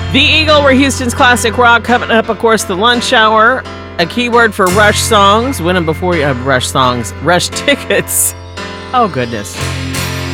The Eagle were Houston's classic rock. Coming up, of course, the lunch hour. A keyword for Rush songs. Win them before you have Rush songs. Rush tickets. Oh, goodness.